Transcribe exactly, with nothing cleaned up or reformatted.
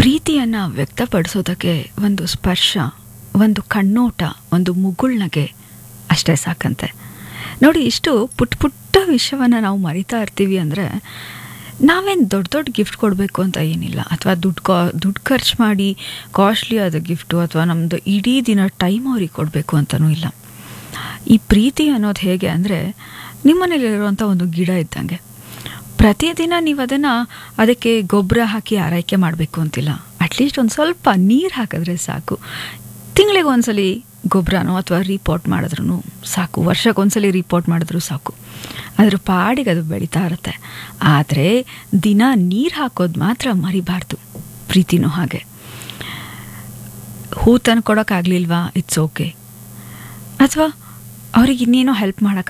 ಪ್ರೀತಿಯನ್ನು ವ್ಯಕ್ತಪಡಿಸೋದಕ್ಕೆ ಒಂದು ಸ್ಪರ್ಶ, ಒಂದು ಕಣ್ಣೋಟ, ಒಂದು ಮುಗುಳ್ನಗೆ ಅಷ್ಟೇ ಸಾಕಂತೆ. ನೋಡಿ, ಇಷ್ಟು ಪುಟ್ಟ ಪುಟ್ಟ ವಿಷಯವನ್ನು ನಾವು ಮರಿತಾ ಇರ್ತೀವಿ ಅಂದರೆ ನಾವೇನು ದೊಡ್ಡ ದೊಡ್ಡ ಗಿಫ್ಟ್ ಕೊಡಬೇಕು ಅಂತ ಏನಿಲ್ಲ, ಅಥವಾ ದುಡ್ಡು ಕಾ ದುಡ್ಡು ಖರ್ಚು ಮಾಡಿ ಕಾಸ್ಟ್ಲಿ ಆದ ಗಿಫ್ಟು ಅಥವಾ ನಮ್ಮದು ಇಡೀ ದಿನ ಟೈಮ್ ಅವ್ರಿಗೆ ಕೊಡಬೇಕು ಅಂತಲೂ ಇಲ್ಲ. ಈ ಪ್ರೀತಿ ಅನ್ನೋದು ಹೇಗೆ ಅಂದರೆ ನಿಮ್ಮನೇಲಿರುವಂಥ ಒಂದು ಗಿಡ ಇದ್ದಂಗೆ. ಪ್ರತಿದಿನ ನೀವು ಅದನ್ನು ಅದಕ್ಕೆ ಗೊಬ್ಬರ ಹಾಕಿ ಆರೈಕೆ ಮಾಡಬೇಕು ಅಂತಿಲ್ಲ. ಅಟ್ಲೀಸ್ಟ್ ಒಂದು ಸ್ವಲ್ಪ ನೀರು ಹಾಕಿದ್ರೆ ಸಾಕು. ತಿಂಗಳಿಗೆ ಒಂದ್ಸಲಿ ಗೊಬ್ಬರನೋ ಅಥವಾ ರೀಪೋರ್ಟ್ ಮಾಡಿದ್ರೂ ಸಾಕು, ವರ್ಷಕ್ಕೊಂದ್ಸಲಿ ರೀಪೋರ್ಟ್ ಮಾಡಿದ್ರೂ ಸಾಕು. ಅದ್ರ ಪಾಡಿಗೆ ಅದು ಬೆಳೀತಾ ಇರುತ್ತೆ. ಆದರೆ ದಿನ ನೀರು ಹಾಕೋದು ಮಾತ್ರ ಮರಿಬಾರ್ದು. ಪ್ರೀತಿನೂ ಹಾಗೆ. ಹೂ ತಂದು ಕೊಡೋಕ್ಕಾಗಲಿಲ್ವಾ, ಇಟ್ಸ್ ಓಕೆ. ಅಥವಾ ಅವ್ರಿಗೆ ಇನ್ನೇನೋ ಹೆಲ್ಪ್ ಮಾಡೋಕ್ಕಾಗಲಿಲ್ಲ